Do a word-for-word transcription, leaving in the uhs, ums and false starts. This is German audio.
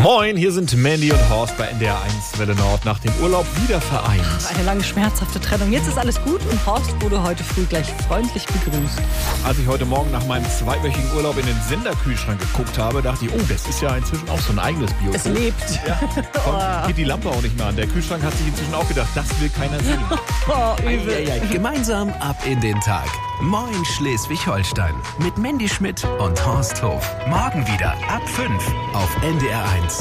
Moin, hier sind Mandy und Horst bei N D R eins Welle Nord, nach dem Urlaub wieder vereint. Eine lange schmerzhafte Trennung. Jetzt ist alles gut und Horst wurde heute früh gleich freundlich begrüßt. Als ich heute Morgen nach meinem zweiwöchigen Urlaub in den Senderkühlschrank geguckt habe, dachte ich, oh, das ist ja inzwischen auch so ein eigenes Biotop. Es lebt. Ja, komm, geht die Lampe auch nicht mehr an. Der Kühlschrank hat sich inzwischen auch gedacht, das will keiner sehen. Oh, übel. Ei, ei, ei. Gemeinsam ab in den Tag. Moin Schleswig-Holstein mit Mandy Schmidt und Horst Hof. Morgen wieder ab fünf auf N D R eins.